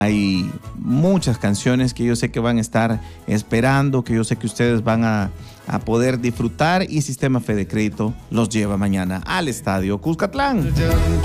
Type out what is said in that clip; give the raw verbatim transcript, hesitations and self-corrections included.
Hay muchas canciones que yo sé que van a estar esperando, que yo sé que ustedes van a, a poder disfrutar, y Sistema Fede Crédito los lleva mañana al Estadio Cuscatlán.